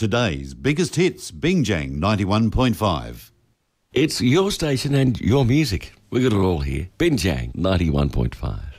Today's biggest hits, Bingjang 91.5. It's your station and your music. We got it all here. Bingjang 91.5.